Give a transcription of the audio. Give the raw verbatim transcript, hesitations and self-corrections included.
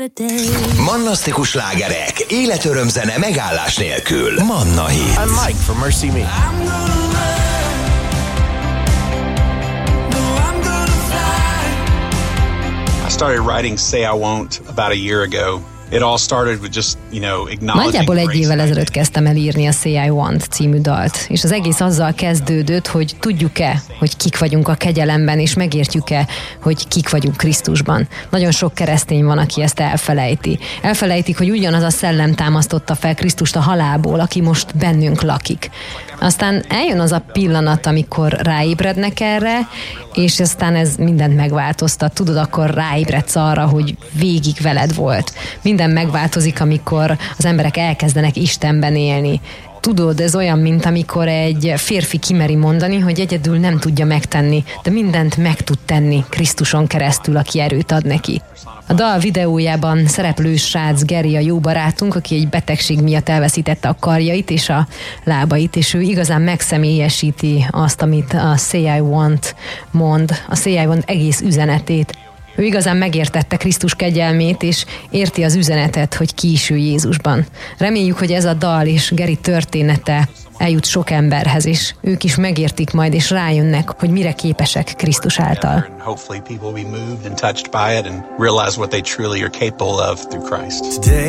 Mannasztikus slágerek, életöröm zene megállás nélkül. Manna Hit. I'm Mike from Mercy Me. I started writing Say I Won't about a year ago. It all started with just, you know, acknowledging. Nagyjából egy évvel ezelőtt kezdtem el írni a Say I Want című dalt, és az egész azzal kezdődött, hogy tudjuk-e, hogy kik vagyunk a kegyelemben, és megértjük-e, hogy kik vagyunk Krisztusban. Nagyon sok keresztény van, aki ezt elfelejti. Elfelejtik, hogy ugyanaz a szellem támasztotta fel Krisztust a halálból, aki most bennünk lakik. Aztán eljön az a pillanat, amikor ráébrednek erre, és aztán ez mindent megváltoztat. Tudod, akkor ráébredsz arra, hogy végig veled volt. Minden megváltozik, amikor az emberek elkezdenek Istenben élni. Tudod, ez olyan, mint amikor egy férfi kimeri mondani, hogy egyedül nem tudja megtenni, de mindent meg tud tenni Krisztuson keresztül, aki erőt ad neki. A dal videójában szereplő srác Geri, a jó barátunk, aki egy betegség miatt elveszítette a karjait és a lábait, és ő igazán megszemélyesíti azt, amit a Say I Want mond, a Say I Want egész üzenetét. Ő igazán megértette Krisztus kegyelmét, és érti az üzenetet, hogy ki is ő Jézusban. Reméljük, hogy ez a dal és Geri története eljut sok emberhez, és ők is megértik majd, és rájönnek, hogy mire képesek Krisztus által. Hopefully people will be moved and touched by it and realize what they truly are capable of through Christ.